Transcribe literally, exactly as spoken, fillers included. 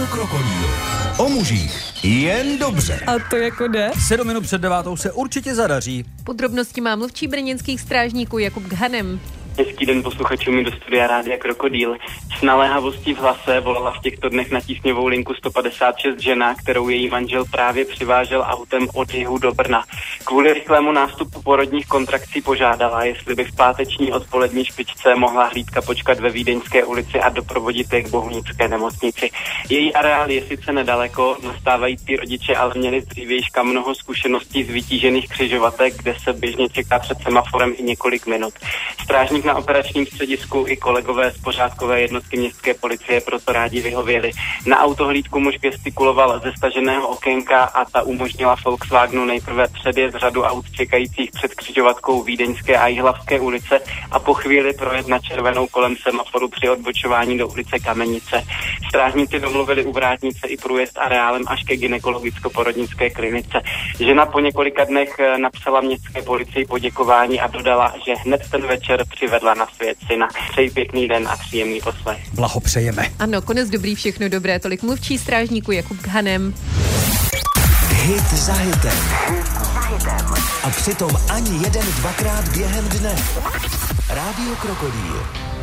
Krokodýl. O mužích jen dobře. A to jako jde? Sedm minut před devátou se určitě zadaří. Podrobnosti má mluvčí brněnských strážníků Jakub Ghanem. Hezký den posluchačům do studia Rádia Krokodýl. S naléhavostí v hlase volala v těchto dnech na tísňovou linku sto padesát šest žena, kterou její manžel právě přivážel autem od jihu do Brna. Kvůli rychlému nástupu porodních kontrakcí požádala, jestli by v páteční odpolední špičce mohla hlídka počkat ve Vídeňské ulici a doprovodit je k Bohunické nemocnici. Její areál je sice nedaleko, nastávající rodiče ale měli z dřívějška mnoho zkušeností z vytížených křižovatek, kde se běžně čeká před semaforem i několik minut. Strážník na operačním středisku i kolegové z pořádkové jednotky městské policie proto rádi vyhověli. Na autohlídku muž gestikuloval ze staženého okénka a ta umožnila Volkswagenu nejprve předjet řadu aut čekajících před křižovatkou Vídeňské a Jihlavské ulice a po chvíli projet na červenou kolem semaforu při odbočování do ulice Kamenice. Strážníci domluvili u vrátnice i průjezd areálem až ke gynekologicko-porodnické klinice. Žena po několika dnech napsala městské policii poděkování a dodala, že hned ten večer přivedla na svět syna. Přeji pěkný den a příjemný poslech. Blahopřejeme. Ano, konec dobrý, všechno dobré. Tolik mluvčí strážníků Jakub Ghanem. Hit za hitem. A přitom ani jeden dvakrát během dne. Rádio Krokodýl.